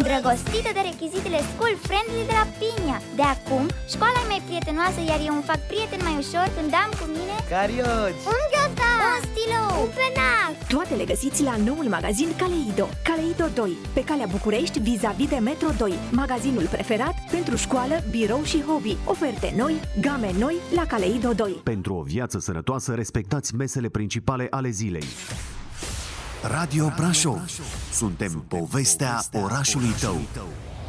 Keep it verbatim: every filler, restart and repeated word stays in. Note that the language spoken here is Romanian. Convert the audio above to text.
îndrăgostită de rechizitele school friendly de la Pinia. De acum, școala e mai prietenoasă, iar eu îmi fac prieten mai ușor când am cu mine carioci, un ghiozdan, un stilou, un penac. Toate le găsiți la noul magazin Caleido. Caleido doi, pe calea București, vis-a-vis de Metro doi. Magazinul preferat pentru școală, birou și hobby. Oferte noi, game noi la Caleido doi. Pentru o viață sănătoasă, respectați mesele principale ale zilei. Radio Brașov. Suntem povestea orașului tău.